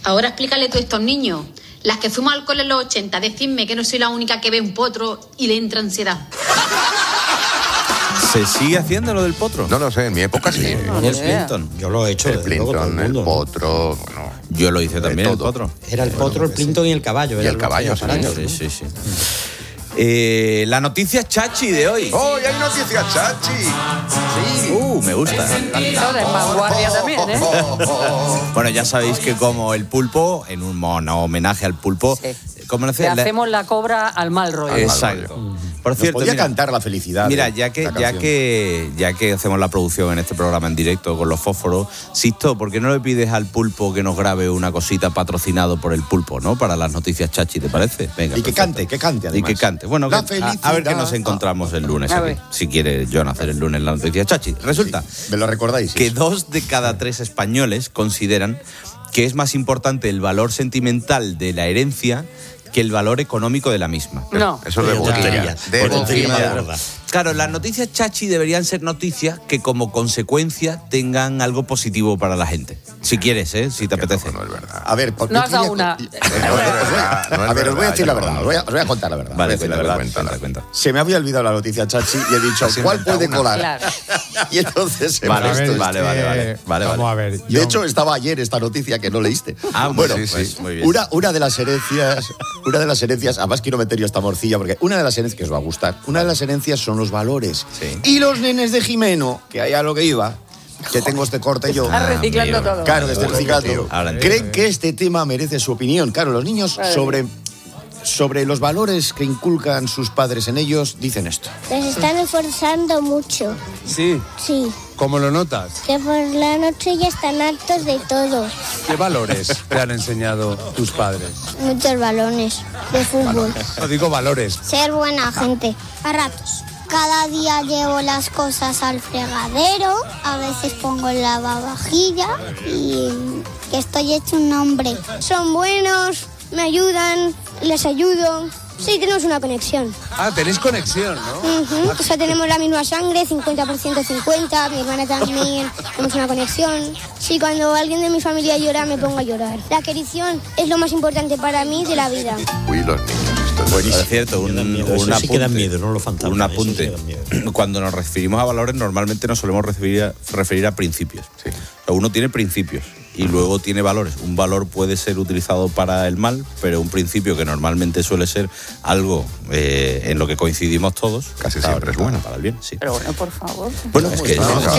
Ahora explícale tú a estos niños. Las que fuimos al cole en los 80, decidme que no soy la única que ve un potro y le entra ansiedad. ¿Se sigue haciendo lo del potro? No lo sé, en mi época sí. El Plinton. Yo lo he hecho. El Plinton, el potro, bueno... Yo lo hice también, el potro. Era el potro, el Plinton y el caballo. Y el caballo, sí. La noticia chachi de hoy. ¡Oh, y hay noticias chachi! Sí. Me gusta. Eso de vanguardia también, ¿eh? Bueno, ya sabéis que como el pulpo, en un homenaje al pulpo... Sí. ¿Cómo le Le hacemos la cobra al mal rollo. Exacto. Por cierto, podía cantar la felicidad. Mira, ya que hacemos la producción en este programa en directo con los fósforos, Sisto, ¿por qué no le pides al pulpo que nos grabe una cosita patrocinado por el pulpo, ¿no? Para las noticias chachi, ¿te parece? Venga, y que cante además. Y que cante. Bueno, a ver que nos encontramos el lunes aquí, si quiere John hacer el lunes la noticia chachi. Resulta me lo recordáis que 2 de cada 3 españoles consideran que es más importante el valor sentimental de la herencia que el valor económico de la misma. No. Eso es de boquilla. De boquilla. Claro, las noticias chachi deberían ser noticias que como consecuencia tengan algo positivo para la gente. Si quieres, si te apetece. No es verdad. A ver, no has dado una. A ver, os voy a decir la verdad. Os voy a contar la verdad. Vale, cuenta. Se me había olvidado la noticia chachi y he dicho, ¿cuál puede colar? Claro. Y entonces Vale. Vamos a ver. De hecho, estaba ayer esta noticia que no leíste. Bueno, sí, muy bien. Una de las herencias, además quiero meter yo esta morcilla porque una de las herencias que os va a gustar, una de las herencias son los valores. Sí. Y los nenes de Jimeno, que ahí a lo que iba, que tengo este corte yo. Estás reciclando todo. Claro, que estoy reciclando. Creen entiendo. que este tema merece su opinión. Claro, los niños sobre los valores que inculcan sus padres en ellos dicen esto. Les están esforzando mucho. Sí. Sí. ¿Cómo lo notas? Que por la noche ya están hartos de todo. ¿Qué valores te han enseñado tus padres? Muchos balones de fútbol. No digo valores. Ser buena gente. A ratos. Cada día llevo las cosas al fregadero. A veces pongo el lavavajilla. Y que estoy hecho un hombre. Son buenos, me ayudan, les ayudo. Sí, tenemos una conexión. Ah, tenéis conexión, ¿no? O sea, tenemos la misma sangre, 50% 50, mi hermana también, tenemos una conexión. Sí, cuando alguien de mi familia llora, me pongo a llorar. La querición es lo más importante para mí de la vida. Uy, los niños. Es cierto, un apunte. Sí que dan miedo, no lo fantasmas. Un apunte. Cuando nos referimos a valores, normalmente nos solemos referir a principios. Sí. O sea, uno tiene principios y luego tiene valores. Un valor puede ser utilizado para el mal, pero un principio que normalmente suele ser algo en lo que coincidimos todos. Casi siempre es bueno. Para el bien, sí. Pero bueno, por favor. Bueno, es que...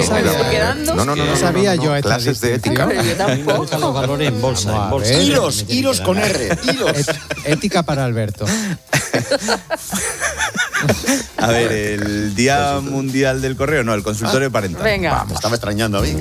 No sabía yo esta clases de ética. Yo tampoco. Los valores en bolsa. Iros con R. Ética para Alberto. A ver, el Día Mundial del Correo, no, el consultorio parental. Venga. Me estaba extrañando a mí.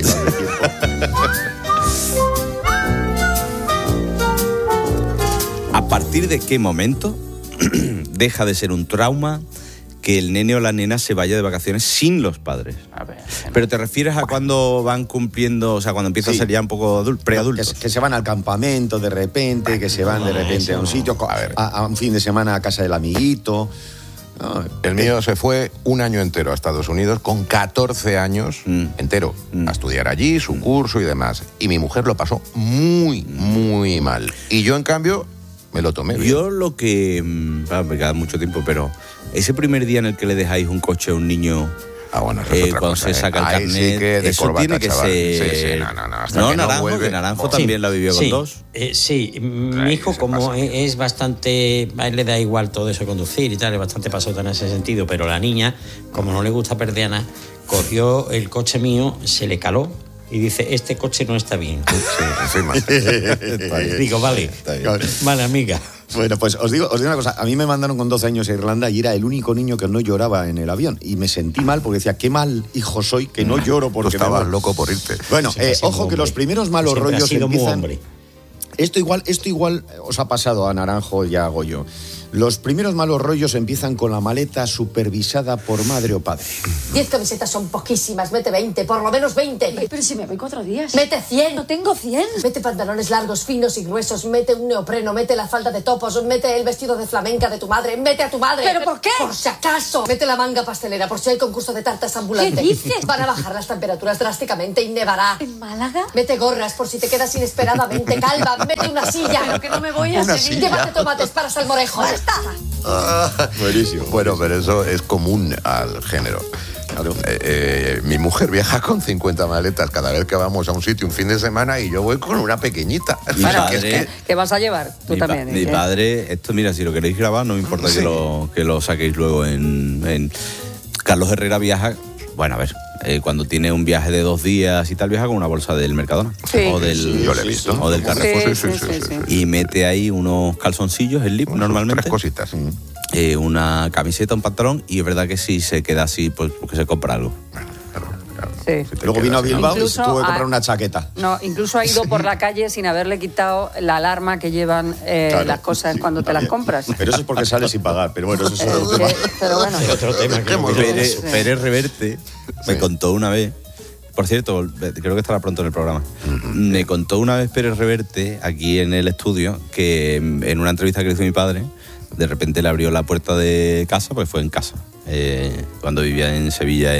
¿A partir de qué momento deja de ser un trauma que el nene o la nena se vaya de vacaciones sin los padres? A ver. ¿Pero te refieres a cuando van cumpliendo, o sea, cuando empiezan a ser ya un poco preadultos? Que se van al campamento de repente, que se van de repente a un sitio, a un fin de semana a casa del amiguito. No, el mío se fue un año entero a Estados Unidos con 14 años entero a estudiar allí, su curso y demás. Y mi mujer lo pasó muy, muy mal. Y yo, en cambio, me lo tomé bien. Yo lo que... me queda mucho tiempo, pero ese primer día en el que le dejáis un coche a un niño... bueno, eso es otra cuando cosa, se saca el carnet, sí que de eso corbata, tiene que chaval. ser... Sí, no, hasta que Naranjo, vuelve. que Naranjo también la vivió con 2. Sí, mi hijo como es bastante... A él le da igual todo eso de conducir y tal, es bastante pasota en ese sentido, pero la niña, como no le gusta perder a nada, cogió el coche mío, se le caló y dice, este coche no está bien. Sí, encima. Digo, vale, vale, amiga. Bueno, pues os digo una cosa. A mí me mandaron con 12 años a Irlanda y era el único niño que no lloraba en el avión. Y me sentí mal porque decía, qué mal hijo soy que no lloro porque estabas loco por irte. Bueno, ojo que los primeros malos rollos empiezan... Hombre. Esto igual os ha pasado a Naranjo y a Goyo. Los primeros malos rollos empiezan con la maleta supervisada por madre o padre. 10 camisetas son poquísimas, mete 20, por lo menos 20. Pero si me voy 4 días. Mete 100. No tengo 100. Mete pantalones largos, finos y gruesos, mete un neopreno, mete la falda de topos, mete el vestido de flamenca de tu madre, mete a tu madre. ¿Pero por qué? Por si acaso. Mete la manga pastelera, por si hay concurso de tartas ambulante. ¿Qué dices? Van a bajar las temperaturas drásticamente y nevará. ¿En Málaga? Mete gorras por si te quedas inesperadamente calva, mete una silla. Pero que no me voy a Una seguir. silla. Llévate tomates para salmorejo. ¡Ya está! Buenísimo. Bueno, pero eso es común al género. Claro. Mi mujer viaja con 50 maletas cada vez que vamos a un sitio un fin de semana y yo voy con una pequeñita. Mi Bueno, padre- es que- ¿Qué vas a llevar? Tú también. Mi ¿eh? padre, esto mira, si lo queréis grabar, no me importa Sí. que lo saquéis luego en... Carlos Herrera viaja, bueno, a ver, cuando tiene un viaje de 2 días y tal, viaja con una bolsa del Mercadona. Sí. O del, yo lo he visto. o del Carrefour. Sí. Y mete ahí unos calzoncillos, el lip, normalmente. 3 cositas. Una camiseta, un pantalón, y es verdad que si se queda así, pues porque se compra algo. Sí. Si te Luego vino a quedas Bilbao Incluso y tuvo que a- comprar una chaqueta. No, incluso ha ido por la calle sin haberle quitado la alarma que llevan Claro. las cosas Sí, cuando te las también. compras. Pero eso es porque sale sin pagar. Pero bueno, eso es otro tema. Pero bueno. Es otro tema que Dejémoslo. Pérez Reverte me contó una vez, por cierto, creo que estará pronto en el programa, me contó una vez Pérez Reverte aquí en el estudio que en una entrevista que le hizo mi padre, de repente le abrió la puerta de casa, pues fue en casa, cuando vivía en Sevilla,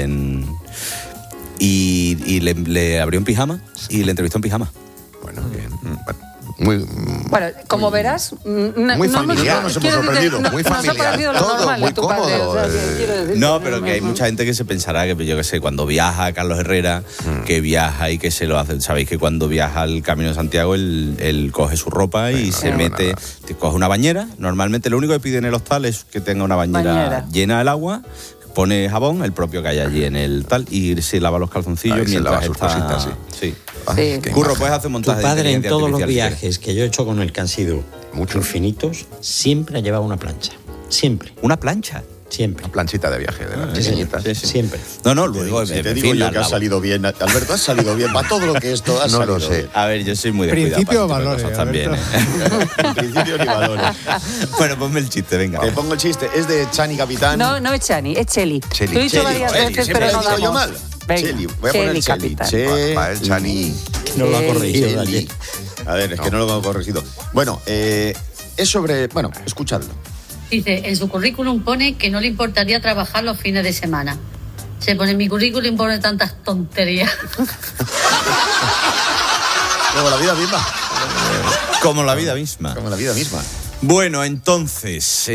y le abrió en pijama y le entrevistó en pijama. Bueno, bien. Muy, Bueno, como verás, muy familiar, nos hemos quiero decirte, sorprendido, muy nos ha familiar. parecido lo Todo normal muy de tu padre. cómodo, O sea, que quiero decirte, No, pero que hay mucha gente que se pensará que, yo qué sé, cuando viaja Carlos Herrera, que viaja y que se lo hace. Sabéis que cuando viaja al Camino de Santiago, él coge su ropa y se mete, coge una bañera. Normalmente lo único que pide en el hostal es que tenga una bañera llena del agua, pone jabón, el propio que hay allí en el tal, y se lava los calzoncillos Ahí se mientras lava sus está... cositas, sí. Ay, Sí. qué Curro, imagen. puedes hacer un Tu montaje de padre en inteligencia todos los artificial, si quieres. viajes que yo he hecho con él, que han sido Muchos. infinitos, siempre ha llevado una plancha. Siempre, Una plancha. siempre. Una planchita de viaje de las Sí, pequeñitas. Sí, sí. Siempre. No, luego... Si te en digo fin, yo la que has lavo. salido bien, Alberto, has salido bien. Para todo lo que esto has No lo salido sé. bien. A ver, yo soy muy descuidado Principio para o este tipo de valores, cosas también, En principio ni valores. Bueno, ponme el chiste, venga. Te pongo el chiste. Es de Chani Capitán. No es Chani, es Cheli. Cheli. Lo he dicho Cheli, varias Cheli, veces, siempre pero lo no digo yo damos. mal. Venga, Cheli, voy a poner Cheli. Capitán. Para el Chani. No lo ha corregido de Cheli. ayer. A ver, es que no lo hemos corregido. Bueno, es sobre... Bueno, escuchadlo. Dice, en su currículum pone que no le importaría trabajar los fines de semana. Se pone en mi currículum pone tantas tonterías. Como la vida misma. Como la vida misma. Como la vida misma. Bueno, entonces,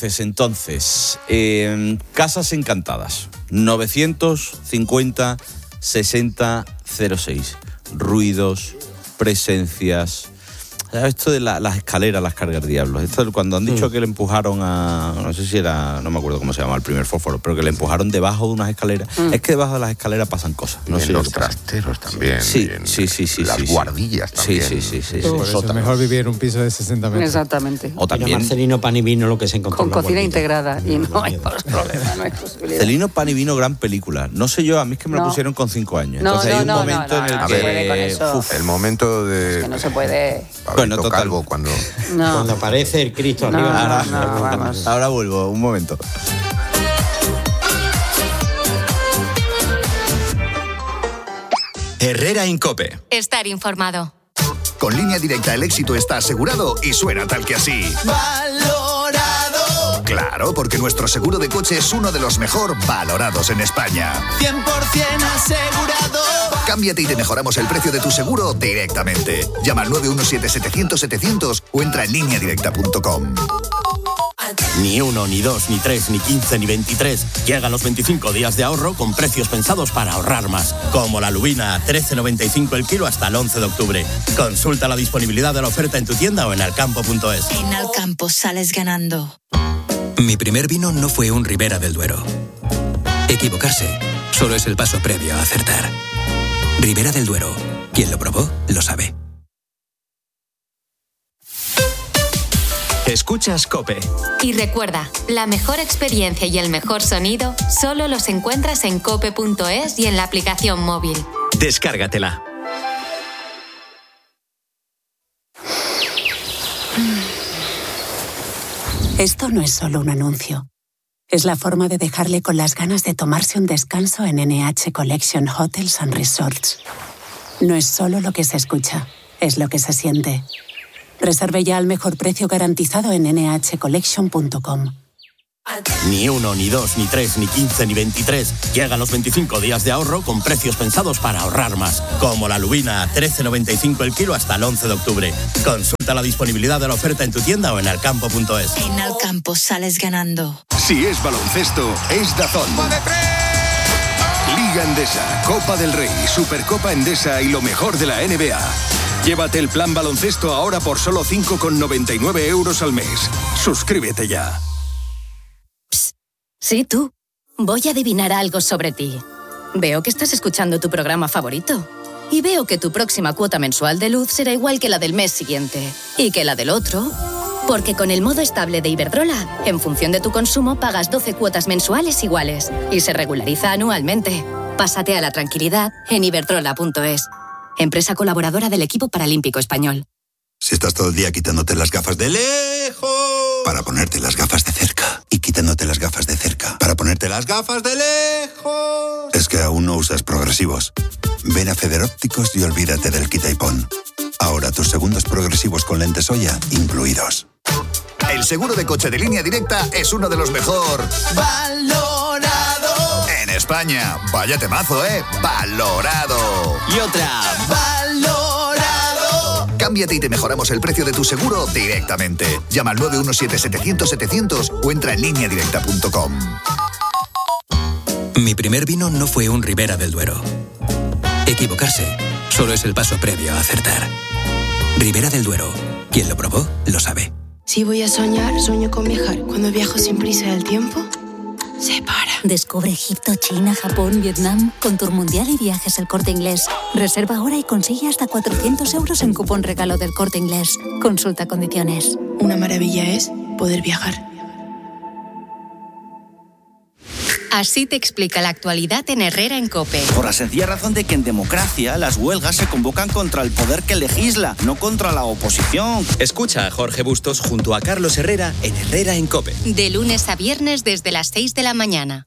Casas Encantadas, 950 60 06. Ruidos, presencias. Esto de las escaleras, las cargas diablos. Esto cuando han dicho que le empujaron a... No sé si era... No me acuerdo cómo se llama el primer fósforo, pero que le empujaron debajo de unas escaleras. Es que debajo de las escaleras pasan cosas. No Y sé en lo los que pasa. trasteros también. Sí, y en sí. Las sí. guardillas también. Sí. Por eso es mejor vivir en un piso de 60 metros. Exactamente. O Era también... Marcelino Pan y Vino lo que se encontró Con en la cocina guardilla. integrada. Y no hay más problema, no hay posibilidad. Celino Pan y Vino, gran película. No sé yo, a mí es que me lo No. pusieron con 5 años. No, Entonces hay un no, momento en el no que... se puede con eso. Uf, El momento de... Que no se puede. Pablito Bueno, total. Calvo cuando... No. Cuando aparece el Cristo No, arriba. no, vamos. ahora vuelvo, un momento. Herrera Incope. Estar informado. Con Línea Directa el éxito está asegurado y suena tal que así. Valorado. Claro, porque nuestro seguro de coche es uno de los mejor valorados en España. 100% asegurado. Cámbiate y te mejoramos el precio de tu seguro directamente. Llama al 917-700-700 o entra en lineadirecta.com. Ni 1, ni 2, ni 3, ni 15, ni 23. Llegan los 25 días de ahorro con precios pensados para ahorrar más. Como la lubina a 13,95 el kilo hasta el 11 de octubre. Consulta la disponibilidad de la oferta en tu tienda o en alcampo.es. En Alcampo sales ganando. Mi primer vino no fue un Ribera del Duero. Equivocarse solo es el paso previo a acertar. Ribera del Duero. Quien lo probó, lo sabe. Escuchas COPE. Y recuerda, la mejor experiencia y el mejor sonido solo los encuentras en cope.es y en la aplicación móvil. Descárgatela. Esto no es solo un anuncio. Es la forma de dejarle con las ganas de tomarse un descanso en NH Collection Hotels and Resorts. No es solo lo que se escucha, es lo que se siente. Reserve ya al mejor precio garantizado en nhcollection.com. Ni 1, ni 2, ni 3, ni 15, ni 23. Llegan los 25 días de ahorro con precios pensados para ahorrar más. Como la lubina a 13,95 el kilo hasta el 11 de octubre. Consulta la disponibilidad de la oferta en tu tienda o en alcampo.es. En Alcampo sales ganando. Si es baloncesto, es DAZN. Liga Endesa, Copa del Rey, Supercopa Endesa y lo mejor de la NBA. Llévate el plan baloncesto ahora por solo 5,99 € al mes. Suscríbete ya. Sí, tú. Voy a adivinar algo sobre ti. Veo que estás escuchando tu programa favorito. Y veo que tu próxima cuota mensual de luz será igual que la del mes siguiente. Y que la del otro. Porque con el modo estable de Iberdrola, en función de tu consumo, pagas 12 cuotas mensuales iguales. Y se regulariza anualmente. Pásate a la tranquilidad en iberdrola.es. Empresa colaboradora del equipo paralímpico español. Si estás todo el día quitándote las gafas de lejos para ponerte las gafas de cerca y quitándote las gafas de cerca para ponerte las gafas de lejos, es que aún no usas progresivos. Ven a Federópticos y olvídate del quita y pon. Ahora tus segundos progresivos con lentes Oya incluidos. El seguro de coche de Línea Directa es uno de los mejor valorado en España. Vaya temazo, valorado. Y otra, valorado. Cámbiate y te mejoramos el precio de tu seguro directamente. Llama al 917-700-700 o entra en lineadirecta.com. Mi primer vino no fue un Ribera del Duero. Equivocarse solo es el paso previo a acertar. Ribera del Duero. Quien lo probó, lo sabe. Si voy a soñar, sueño con viajar. Cuando viajo sin prisa del tiempo, se para. Descubre Egipto, China, Japón, Vietnam con Tour Mundial y Viajes El Corte Inglés. Reserva ahora y consigue hasta 400 € en cupón regalo del Corte Inglés. Consulta condiciones. Una maravilla es poder viajar. Así te explica la actualidad en Herrera en COPE. Por la sencilla razón de que en democracia las huelgas se convocan contra el poder que legisla, no contra la oposición. Escucha a Jorge Bustos junto a Carlos Herrera en Herrera en COPE. De lunes a viernes desde las 6 de la mañana.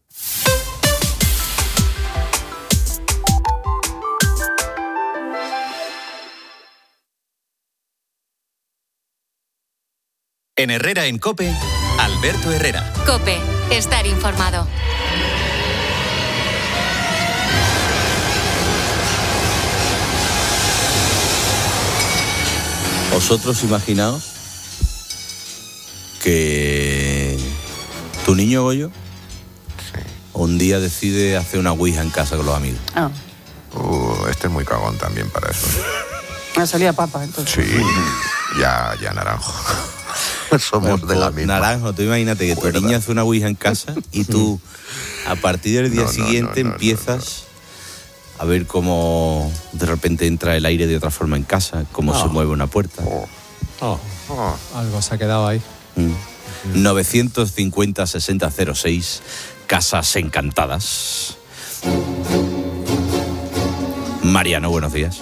En Herrera en COPE, Alberto Herrera. COPE, estar informado. Vosotros imaginaos que tu niño Goyo un día decide hacer una ouija en casa con los amigos. Este es muy cagón también para eso. Salía papa, entonces. Sí, ya naranjo. Somos de la misma. Naranjo, tú imagínate que tu niño hace una ouija en casa y tú, a partir del día siguiente, empiezas a ver cómo de repente entra el aire de otra forma en casa, cómo se mueve una puerta. Algo se ha quedado ahí. 950-6006, Casas Encantadas. Mariano, buenos días.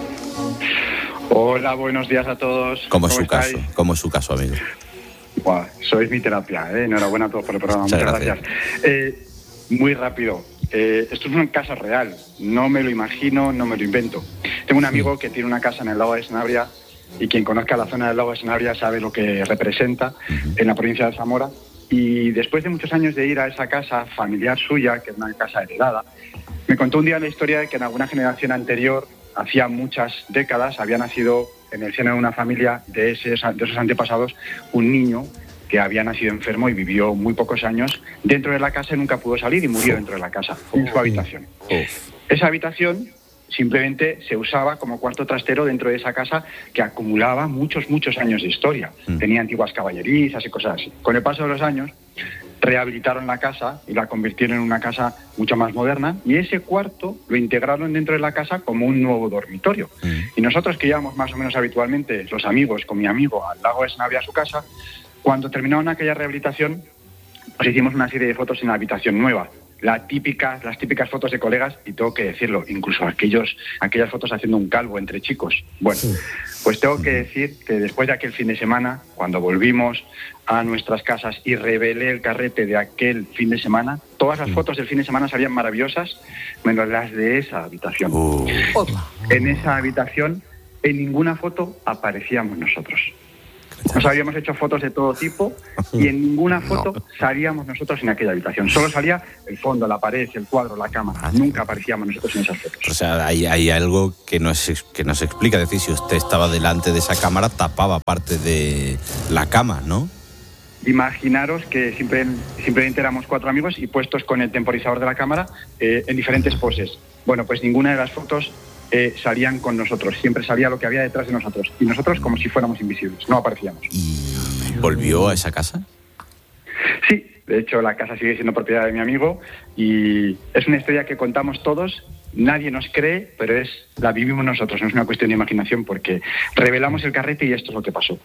Hola, buenos días a todos. ¿Cómo es su caso? ¿Cómo es su caso, amigo? Buah, sois mi terapia, enhorabuena a todos por el programa. Muchas gracias. Muy rápido. Esto es una casa real, no me lo imagino, no me lo invento. Tengo un amigo que tiene una casa en el lago de Sanabria y quien conozca la zona del lago de Sanabria sabe lo que representa en la provincia de Zamora. Y después de muchos años de ir a esa casa familiar suya, que es una casa heredada, me contó un día la historia de que en alguna generación anterior, hacía muchas décadas, había nacido en el seno de una familia de esos antepasados un niño que había nacido enfermo y vivió muy pocos años dentro de la casa y nunca pudo salir y murió dentro de la casa, en su habitación. Esa habitación simplemente se usaba como cuarto trastero dentro de esa casa que acumulaba muchos años de historia. Tenía antiguas caballerizas y cosas así. Con el paso de los años, rehabilitaron la casa y la convirtieron en una casa mucho más moderna y ese cuarto lo integraron dentro de la casa como un nuevo dormitorio. Y nosotros que íbamos más o menos habitualmente, los amigos, con mi amigo, al lago de Sanabria a su casa, cuando terminaron aquella rehabilitación, pues hicimos una serie de fotos en la habitación nueva. las típicas fotos de colegas, y tengo que decirlo, incluso aquellas fotos haciendo un calvo entre chicos. Bueno, pues tengo que decir que después de aquel fin de semana, cuando volvimos a nuestras casas y revelé el carrete de aquel fin de semana, todas las fotos del fin de semana salían maravillosas, menos las de esa habitación. En esa habitación, en ninguna foto aparecíamos nosotros. Nos habíamos hecho fotos de todo tipo y en ninguna foto salíamos nosotros en aquella habitación. Solo salía el fondo, la pared, el cuadro, la cámara. Nunca aparecíamos nosotros en esas fotos. O sea, hay algo que no se explica. Es decir, si usted estaba delante de esa cámara, tapaba parte de la cama, ¿no? Imaginaros que simplemente éramos 4 amigos y puestos con el temporizador de la cámara en diferentes poses. Bueno, pues ninguna de las fotos salían con nosotros, siempre salía lo que había detrás de nosotros y nosotros como si fuéramos invisibles, no aparecíamos. ¿Y volvió a esa casa? Sí, de hecho la casa sigue siendo propiedad de mi amigo y es una historia que contamos todos, nadie nos cree, pero la vivimos nosotros, no es una cuestión de imaginación porque revelamos el carrete y esto es lo que pasó.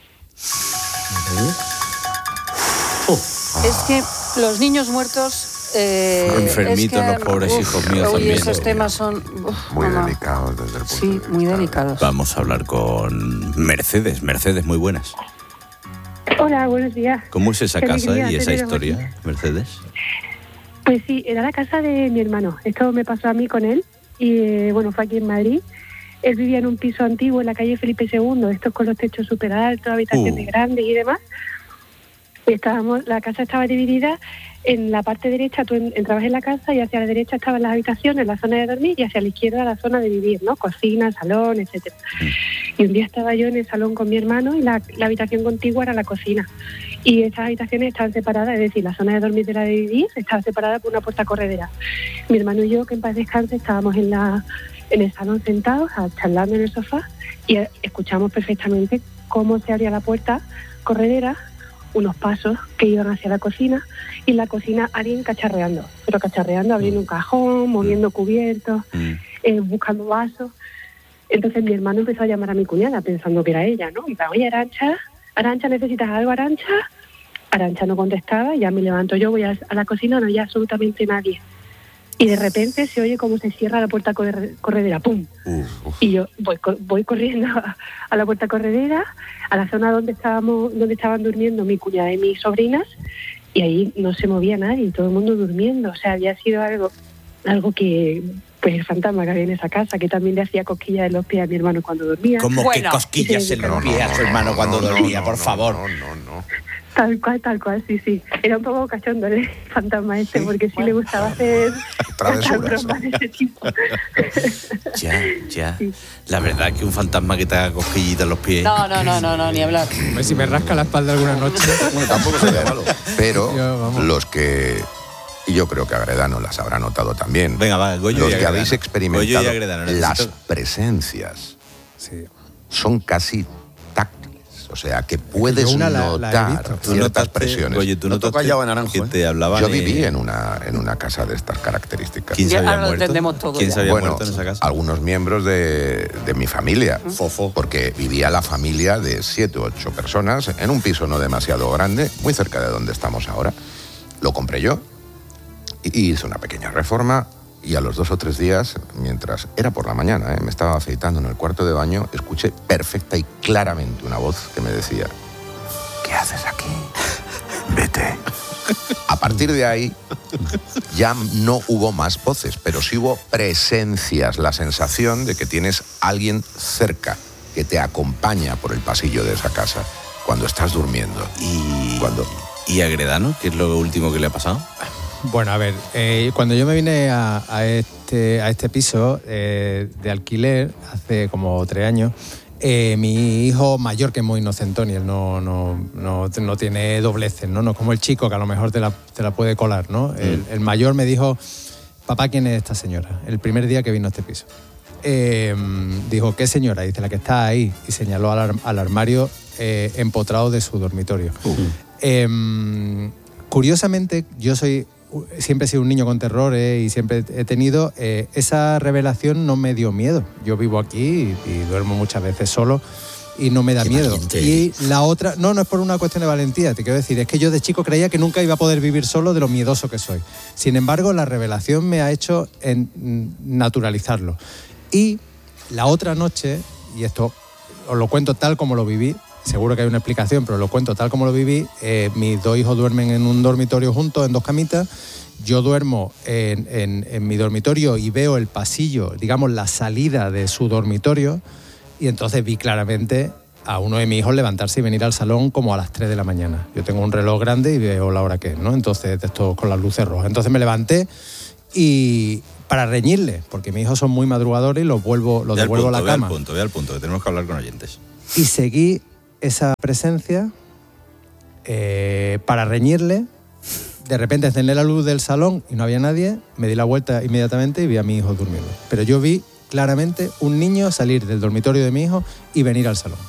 Es que los niños muertos... enfermitos, los pobres hijos míos también. Esos temas son... muy delicados desde el punto de vista. Sí, muy delicados. Vamos a hablar con Mercedes. Mercedes, muy buenas. Hola, buenos días. ¿Cómo es esa casa y esa historia, aquí. Mercedes? Pues sí, era la casa de mi hermano. Esto me pasó a mí con él y fue aquí en Madrid. Él vivía en un piso antiguo en la calle Felipe II, estos con los techos súper altos, habitaciones grandes y demás. Y la casa estaba dividida. En la parte derecha tú entrabas en la casa y hacia la derecha estaban las habitaciones, la zona de dormir, y hacia la izquierda la zona de vivir, ¿no? Cocina, salón, etcétera. Y un día estaba yo en el salón con mi hermano y la habitación contigua era la cocina. Y estas habitaciones estaban separadas, es decir, la zona de dormir de la de vivir estaba separada por una puerta corredera. Mi hermano y yo, que en paz descanse, estábamos en el salón sentados, charlando en el sofá, y escuchamos perfectamente cómo se abría la puerta corredera, unos pasos que iban hacia la cocina y en la cocina alguien cacharreando, abriendo un cajón, moviendo cubiertos, buscando vasos. Entonces mi hermano empezó a llamar a mi cuñada pensando que era ella, ¿no? Y me dijo, oye, Arancha, ¿necesitas algo, Arancha? Arancha no contestaba, ya me levanto yo, voy a la cocina, no había absolutamente nadie. Y de repente se oye cómo se cierra la puerta corredera, ¡pum! Y yo voy corriendo a la puerta corredera, a la zona donde estaban durmiendo mi cuñada y mis sobrinas, y ahí no se movía nadie, todo el mundo durmiendo. O sea, había sido algo que... Pues el fantasma que había en esa casa, que también le hacía cosquillas en los pies a mi hermano cuando dormía. ¿Cómo que cosquillas en los pies a su hermano cuando dormía, por favor? No. Tal cual, sí. Era un poco cachondo el fantasma porque sí le gustaba hacer bromas de ese tipo. Ya. Sí. La verdad es que un fantasma que te haga cosquillitas en los pies... No, ni hablar. Si me rasca la espalda alguna noche... tampoco sería malo. Pero los que... Y yo creo que Agredano las habrá notado también. Venga, va, Goyo. Los que habéis experimentado las presencias son casi táctiles. O sea, que puedes notar ciertas presiones. Oye, tú no te callado en Naranjo. Yo viví en una casa de estas características. ¿Quién se había muerto? ¿Quién se había muerto en esa casa? Algunos miembros de mi familia. Porque vivía la familia de 7 u 8 personas en un piso no demasiado grande, muy cerca de donde estamos ahora. Lo compré yo. Y hice una pequeña reforma y a los 2 o 3 días, mientras era por la mañana, me estaba afeitando en el cuarto de baño, escuché perfecta y claramente una voz que me decía: ¿qué haces aquí? Vete. A partir de ahí ya no hubo más voces, pero sí hubo presencias, la sensación de que tienes alguien cerca que te acompaña por el pasillo de esa casa cuando estás durmiendo. ¿Y Agredano? ¿Qué es lo último que le ha pasado? Bueno, a ver, cuando yo me vine a este piso de alquiler hace como 3 años, mi hijo mayor, que es muy inocentón y él no tiene dobleces, ¿no? No es como el chico que a lo mejor te la puede colar, ¿no? El mayor me dijo: papá, ¿quién es esta señora? El primer día que vino a este piso. Dijo: ¿qué señora? Dice: la que está ahí. Y señaló al armario empotrado de su dormitorio. Curiosamente, siempre he sido un niño con terrores y siempre he tenido... esa revelación no me dio miedo. Yo vivo aquí y duermo muchas veces solo y no me da miedo. valiente. Y la otra, no es por una cuestión de valentía, te quiero decir, es que yo de chico creía que nunca iba a poder vivir solo de lo miedoso que soy. Sin embargo, la revelación me ha hecho naturalizarlo. Y la otra noche, y esto os lo cuento tal como lo viví, seguro que hay una explicación, pero lo cuento tal como lo viví, mis dos hijos duermen en un dormitorio juntos, en 2 camitas. Yo duermo en mi dormitorio y veo el pasillo, digamos, la salida de su dormitorio, y entonces vi claramente a uno de mis hijos levantarse y venir al salón como a las 3 de la mañana. Yo tengo un reloj grande y veo la hora que es, ¿no? Entonces, de esto con las luces rojas. Entonces me levanté y para reñirle, porque mis hijos son muy madrugadores y los devuelvo a la cama. Ve al punto, que tenemos que hablar con oyentes. Y seguí esa presencia para reñirle. De repente encendí la luz del salón y no había nadie, me di la vuelta inmediatamente y vi a mi hijo durmiendo. Pero yo vi claramente un niño salir del dormitorio de mi hijo y venir al salón.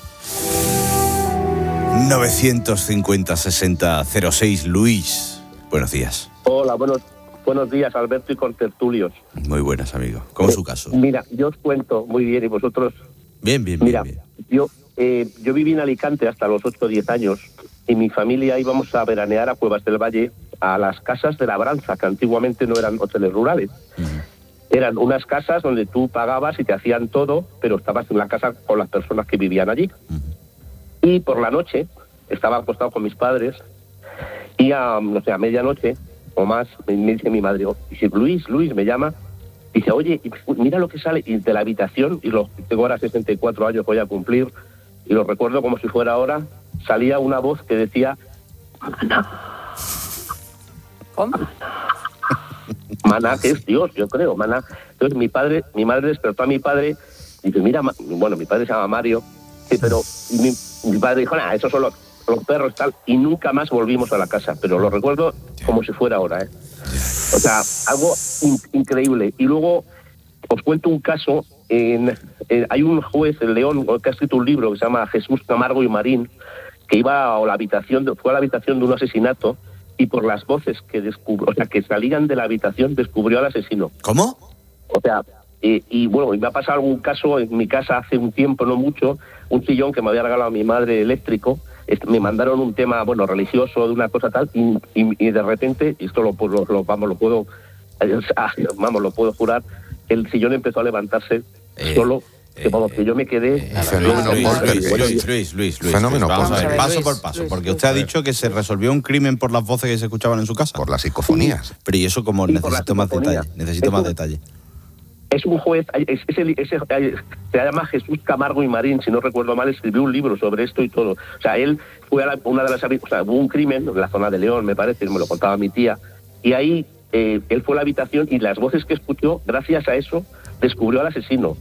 950-60-06, Luis. Buenos días. Hola, buenos días, Alberto y contertulios. Muy buenas, amigo. ¿Cómo es su caso? Mira, yo os cuento muy bien y vosotros... Bien. Mira, yo viví en Alicante hasta los 8 o 10 años y mi familia íbamos a veranear a Cuevas del Valle, a las casas de labranza, que antiguamente no eran hoteles rurales. Eran unas casas donde tú pagabas y te hacían todo, pero estabas en la casa con las personas que vivían allí. Y por la noche estaba acostado con mis padres y a medianoche o más me dice mi madre, dice, Luis me llama, dice, oye, mira lo que sale de la habitación, y tengo ahora 64 años, voy a cumplir, y lo recuerdo como si fuera ahora, salía una voz que decía, Maná. ¿Cómo? Maná, que es Dios, yo creo, Maná. Entonces mi madre despertó a mi padre, y dice, mira, mi padre se llama Mario, sí, pero mi padre dijo, esos son los perros tal, y nunca más volvimos a la casa, pero lo recuerdo como si fuera ahora, O sea, algo increíble. Y luego os cuento un caso, hay un juez en León que ha escrito un libro que se llama Jesús Camargo y Marín, que fue a la habitación de un asesinato, y por las voces que descubrió, o sea, que salían de la habitación, descubrió al asesino. ¿Cómo? O sea, y me ha pasado algún caso en mi casa hace un tiempo, no mucho, un sillón que me había regalado mi madre eléctrico, me mandaron un tema, religioso, de una cosa tal, y de repente, y esto lo puedo jurar, el sillón empezó a levantarse solo, que yo me quedé... Luis, vamos a ver, paso por paso, porque usted ha dicho que se resolvió un crimen por las voces que se escuchaban en su casa. Por las psicofonías. Pero y eso como necesito más detalle. Es un juez, se llama Jesús Camargo y Marín, si no recuerdo mal, escribió un libro sobre esto y todo. O sea, él fue a hubo un crimen en la zona de León, me parece, me lo contaba mi tía, y ahí él fue a la habitación y las voces que escuchó, gracias a eso, descubrió al asesino.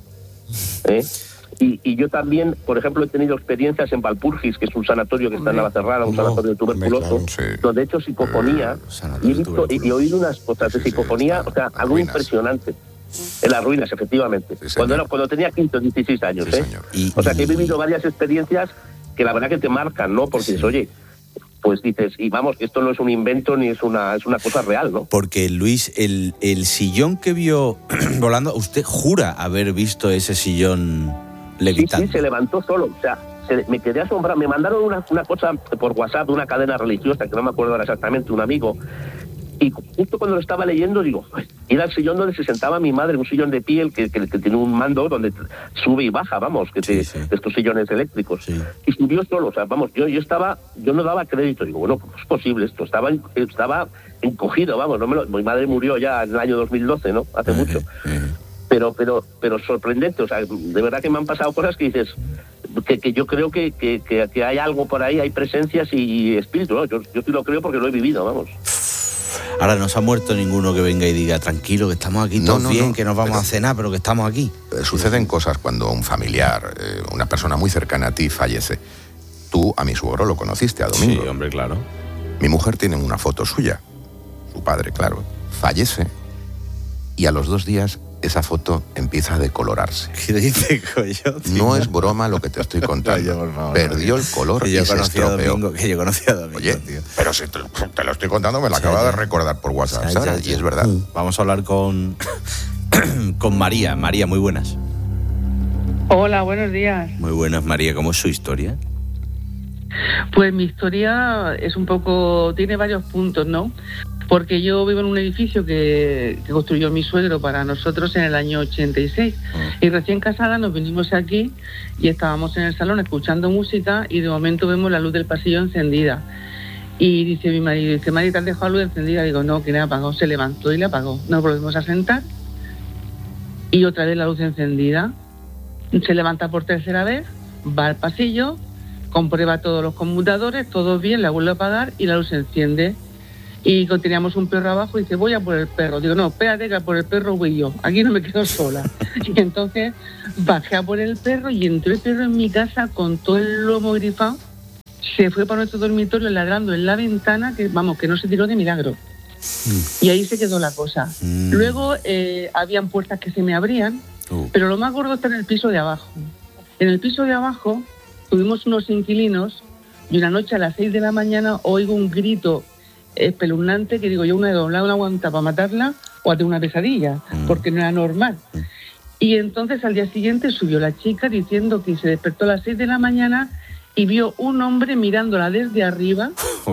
Y yo también, por ejemplo, he tenido experiencias en Valpurgis, que es un sanatorio que está en Navacerrada, un sanatorio de tuberculoso, donde he hecho psicofonía y he oído unas cosas de psicofonía, o sea, algo impresionante. En las ruinas, efectivamente. Sí, cuando tenía 15 o 16 años. Sí, o sea, que he vivido varias experiencias que la verdad que te marcan, ¿no? Porque dices, oye, pues dices, y vamos, esto no es un invento ni es una cosa real, ¿no? Porque, Luis, el sillón que vio volando, usted jura haber visto ese sillón levitando. Sí, se levantó solo. O sea, me quedé asombrado. Me mandaron una cosa por WhatsApp de una cadena religiosa, que no me acuerdo ahora exactamente, un amigo. Y justo cuando lo estaba leyendo, digo, era el sillón donde se sentaba mi madre, un sillón de piel que tiene un mando donde sube y baja, vamos, de estos sillones eléctricos. Sí. Y subió solo, o sea, vamos, yo no daba crédito, digo, bueno, ¿cómo es posible esto? Estaba encogido, vamos, mi madre murió ya en el año 2012, ¿no? Hace mucho. Pero sorprendente, o sea, de verdad que me han pasado cosas que dices, que yo creo que hay algo por ahí, hay presencias y espíritu, ¿no? Yo sí lo creo porque lo he vivido, vamos. Ahora no se ha muerto ninguno que venga y diga, tranquilo, que estamos aquí todos bien, que nos vamos a cenar, pero que estamos aquí. Suceden cosas cuando un familiar, una persona muy cercana a ti fallece. Tú a mi suegro lo conociste, a Domingo. Sí, hombre, claro. Mi mujer tiene una foto suya, su padre, claro, fallece, y a los 2 días esa foto empieza a decolorarse. ¿Qué dice, Coyote? No es broma lo que te estoy contando. Por favor, perdió el color y se estropeó. Que yo conocía a Domingo, oye, tío. Pero si te lo estoy contando, me lo acaba de recordar por WhatsApp, ¿sabes? Y es verdad. Vamos a hablar con María. María, muy buenas. Hola, buenos días. Muy buenas, María. ¿Cómo es su historia? Pues mi historia es un poco... tiene varios puntos, ¿no? Porque yo vivo en un edificio que construyó mi suegro para nosotros en el año 86. Y recién casada nos vinimos aquí y estábamos en el salón escuchando música y de momento vemos la luz del pasillo encendida. Y dice mi marido, dice, María, ¿te has dejado la luz encendida? Digo, no, que la apagó. Se levantó y la apagó. Nos volvimos a sentar y otra vez la luz encendida. Se levanta por tercera vez, va al pasillo, comprueba todos los conmutadores, todo bien, la vuelve a apagar y la luz se enciende. Y teníamos un perro abajo y dice, voy a por el perro. Digo, no, espérate, que a por el perro voy yo. Aquí no me quedo sola. Y entonces bajé a por el perro y entró el perro en mi casa con todo el lomo grifado. Se fue para nuestro dormitorio ladrando en la ventana, que vamos, que no se tiró de milagro. Y ahí se quedó la cosa. Luego habían puertas que se me abrían, pero lo más gordo está en el piso de abajo. En el piso de abajo tuvimos unos inquilinos y una noche a las 6 de la mañana oigo un grito espeluznante que digo yo, una de dos, una aguanta para matarla o a tener una pesadilla, porque no era normal. Y entonces al día siguiente subió la chica diciendo que se despertó a las 6 de la mañana y vio un hombre mirándola desde arriba.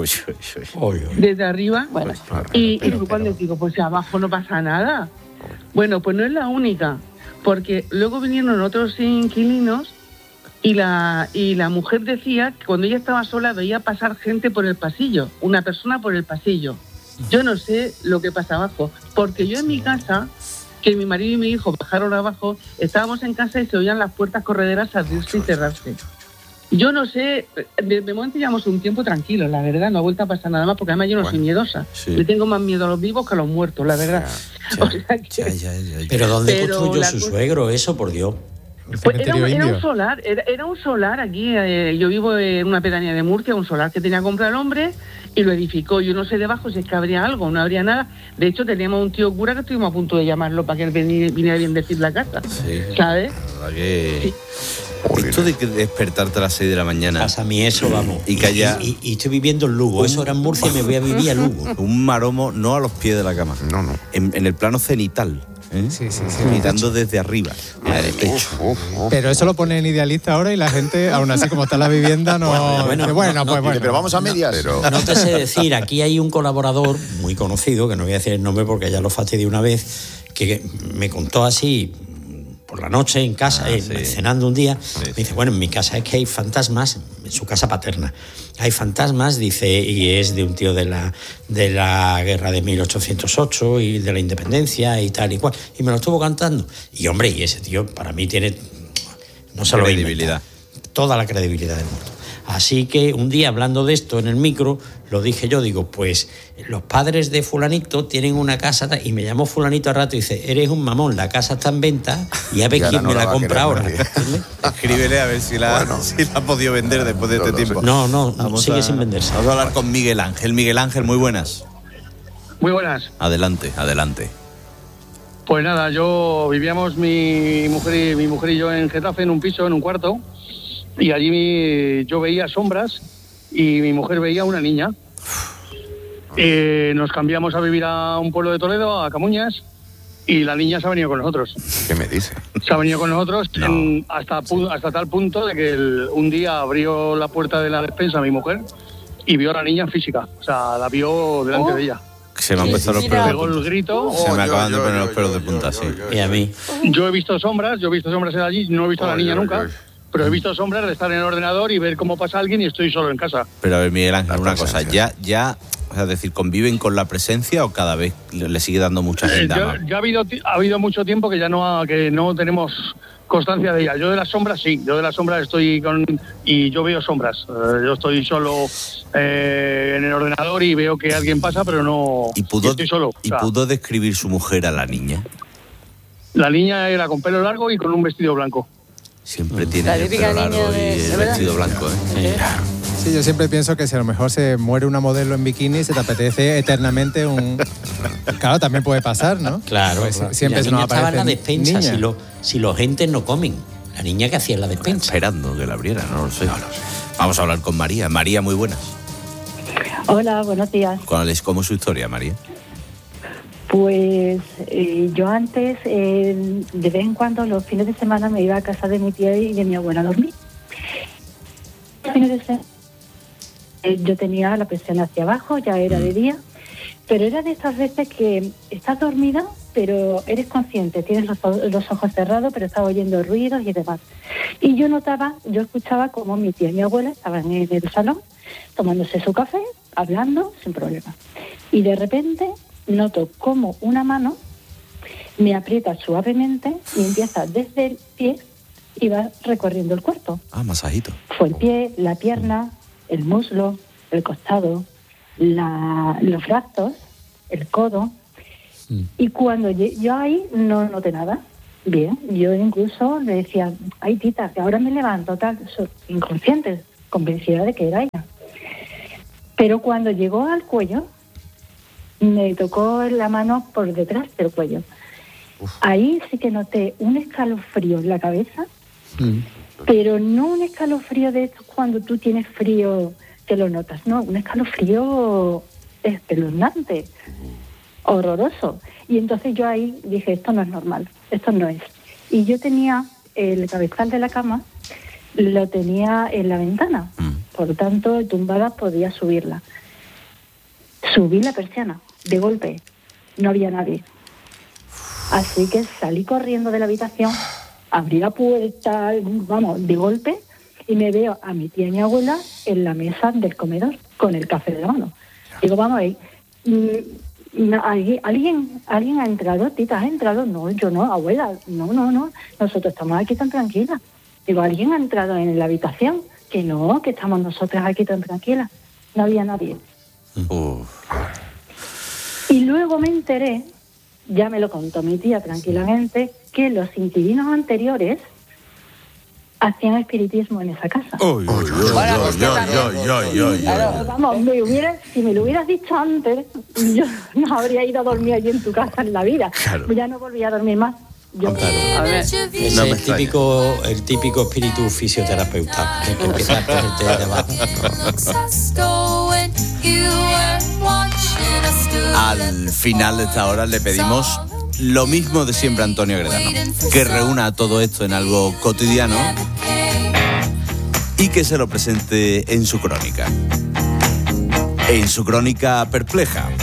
Desde arriba. Bueno, y cuando digo, pues abajo no pasa nada. Bueno, pues no es la única, porque luego vinieron otros inquilinos y la mujer decía que cuando ella estaba sola veía pasar gente por el pasillo, una persona por el pasillo. Yo no sé lo que pasa abajo, porque yo en mi casa, que mi marido y mi hijo bajaron abajo, estábamos en casa y se oían las puertas correderas abrirse y cerrarse. Yo no sé, de momento llevamos un tiempo tranquilo, la verdad, no ha vuelto a pasar nada más, porque además yo no soy miedosa. Sí. Le tengo más miedo a los vivos que a los muertos, la verdad. Pero ¿dónde construyó su suegro eso, por Dios? Pues era un solar aquí, yo vivo en una pedanía de Murcia, un solar que tenía que comprar el hombre y lo edificó. Yo no sé debajo si es que habría algo, no habría nada. De hecho, teníamos un tío cura que estuvimos a punto de llamarlo para que él viniera bien decir la casa, ¿sabes? La verdad que... Esto de despertarte a las 6 de la mañana. Pasa a mí eso, vamos. Y que haya... Y estoy viviendo en Lugo. Eso era en Murcia y me voy a vivir a Lugo. Un maromo, no a los pies de la cama. No. En el plano cenital. Sí, mirando desde arriba, del techo. Pero eso lo pone en Idealista ahora y la gente, aún así como está la vivienda, no... Bueno. Pero vamos a medias. No te sé decir, aquí hay un colaborador muy conocido, que no voy a decir el nombre porque ya lo fastidié una vez, que me contó así... por la noche en casa, cenando un día, me dice, bueno, en mi casa es que hay fantasmas, en su casa paterna, hay fantasmas, dice, y es de un tío de la guerra de 1808 y de la independencia y tal y cual, y me lo estuvo cantando. Y hombre, y ese tío para mí tiene no solo credibilidad, toda la credibilidad del mundo. Así que un día, hablando de esto en el micro, lo dije yo, digo, pues los padres de fulanito tienen una casa, y me llamó fulanito al rato y dice, eres un mamón, la casa está en venta y a ver quién me la compra ahora. Escríbele a ver si la ha podido vender después de este tiempo. No, sigue sin venderse. Vamos a hablar con Miguel Ángel. Miguel Ángel, muy buenas. Muy buenas. Adelante. Pues nada, vivíamos mi mujer y yo en Getafe, en un piso, en un cuarto, y allí yo veía sombras y mi mujer veía una niña. Nos cambiamos a vivir a un pueblo de Toledo, a Camuñas, y la niña se ha venido con nosotros. ¿Qué me dice? Se ha venido con nosotros hasta tal punto de que un día abrió la puerta de la despensa mi mujer y vio a la niña física. O sea, la vio delante de ella. Se me han puesto los pelos de punta. Pegó el grito. Se me acaban de poner los pelos de punta, sí. Y a mí. Yo he visto sombras allí, no he visto a la niña nunca. Pero he visto sombras de estar en el ordenador y ver cómo pasa alguien y estoy solo en casa. Pero a ver, Miguel Ángel, una cosa, ya, es decir, ¿conviven con la presencia o cada vez le sigue dando mucha gente más? Ya ha habido mucho tiempo que ya no tenemos constancia de ella. Yo de las sombras sí, estoy y yo veo sombras. Yo estoy solo en el ordenador y veo que alguien pasa, pero no estoy solo. ¿Y pudo describir su mujer a la niña? La niña era con pelo largo y con un vestido blanco. Siempre tiene el pelo largo y el vestido blanco, Sí, yo siempre pienso que si a lo mejor se muere una modelo en bikini y se te apetece eternamente Claro, también puede pasar, ¿no? Claro, pues claro. Siempre la niña estaba en la despensa, despensa, si los gentes no comen. La niña que hacía en la despensa. Esperando que la abriera, no lo sé. Vamos a hablar con María. María, muy buenas. Hola, buenos días. ¿Cómo es su historia, María? Pues yo antes, de vez en cuando, los fines de semana me iba a casa de mi tía y de mi abuela a dormir. Los fines de semana yo tenía la presión hacia abajo, ya era de día, pero era de estas veces que estás dormida, pero eres consciente, tienes los ojos cerrados, pero estás oyendo ruidos y demás. Y yo escuchaba como mi tía y mi abuela estaban en el salón, tomándose su café, hablando, sin problema. Y de repente noto como una mano me aprieta suavemente y empieza desde el pie y va recorriendo el cuerpo. Ah, masajito. Fue el pie, la pierna, el muslo, el costado, los brazos, el codo. Y cuando yo ahí no noté nada. Bien, yo incluso le decía, ay tita, que ahora me levanto, tal, inconsciente, convencida de que era ella. Pero cuando llegó al cuello, me tocó la mano por detrás del cuello. Ahí sí que noté un escalofrío en la cabeza, pero no un escalofrío de estos cuando tú tienes frío que lo notas, no, un escalofrío espeluznante, horroroso. Y entonces yo ahí dije, esto no es normal, esto no es. Y yo tenía el cabezal de la cama, lo tenía en la ventana, por lo tanto, tumbada podía subirla. Subí la persiana, de golpe, no había nadie. Así que salí corriendo de la habitación, abrí la puerta, vamos, de golpe, y me veo a mi tía y mi abuela en la mesa del comedor, con el café de la mano. Digo, vamos ahí, ¿alguien ha entrado? ¿Tita, has entrado? No, yo no, abuela, no, nosotros estamos aquí tan tranquilas. Digo, ¿alguien ha entrado en la habitación? Que no, que estamos nosotras aquí tan tranquilas. No había nadie. Y luego me enteré, ya me lo contó mi tía tranquilamente, que los inquilinos anteriores hacían espiritismo en esa casa. Vamos, si me lo hubieras dicho antes, yo no habría ido a dormir allí en tu casa en la vida. Claro. Ya no volví a dormir más. A ver, es el típico espíritu fisioterapeuta que empieza a ponerte de abajo. Al final de esta hora le pedimos lo mismo de siempre a Antonio Gredano, que reúna todo esto en algo cotidiano y que se lo presente en su crónica. En su crónica perpleja.